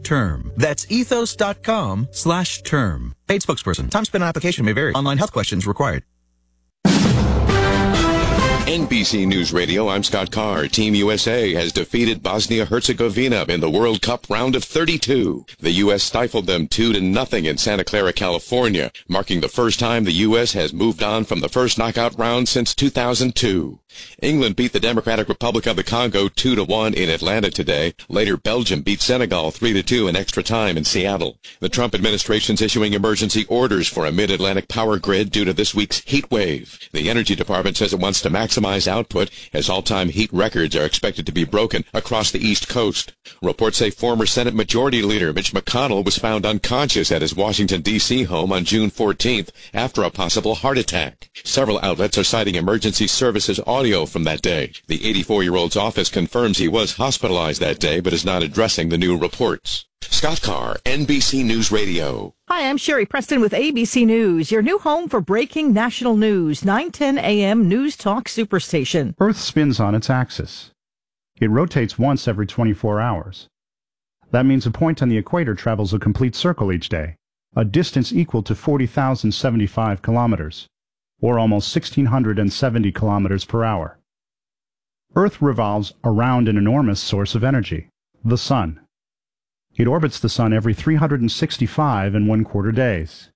ethos.com/term. That's ethos.com/term. Paid spokesperson. Time spent on application may vary. Online health questions required. NBC News Radio, I'm Scott Carr. Team USA has defeated Bosnia-Herzegovina in the World Cup round of 32. The U.S. stifled them 2-0 in Santa Clara, California, marking the first time the U.S. has moved on from the first knockout round since 2002. England beat the Democratic Republic of the Congo 2-1 in Atlanta today. Later, Belgium beat Senegal 3-2 in extra time in Seattle. The Trump administration's issuing emergency orders for a mid-Atlantic power grid due to this week's heat wave. The Energy Department says it wants to maximize output as all-time heat records are expected to be broken across the East Coast. Reports say former Senate Majority Leader Mitch McConnell was found unconscious at his Washington, D.C. home on June 14th after a possible heart attack. Several outlets are citing emergency services audio from that day. The 84-year-old's office confirms he was hospitalized that day but is not addressing the new reports. Scott Carr, NBC News Radio. Hi, I'm Sherry Preston with ABC News, your new home for breaking national news, 9:10 a.m. News Talk Superstation. Earth spins on its axis. It rotates once every 24 hours. That means a point on the equator travels a complete circle each day, a distance equal to 40,075 kilometers, or almost 1,670 kilometers per hour. Earth revolves around an enormous source of energy, the Sun. It orbits the Sun every 365 1/4 days.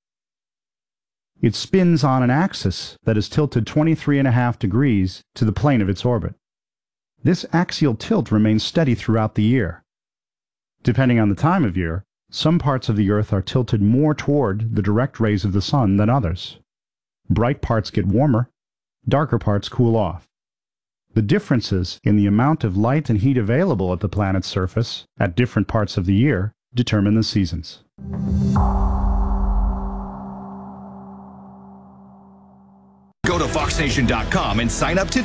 It spins on an axis that is tilted 23.5 degrees to the plane of its orbit. This axial tilt remains steady throughout the year. Depending on the time of year, some parts of the Earth are tilted more toward the direct rays of the Sun than others. Bright parts get warmer, darker parts cool off. The differences in the amount of light and heat available at the planet's surface at different parts of the year determine the seasons. Go to foxnation.com and sign up today.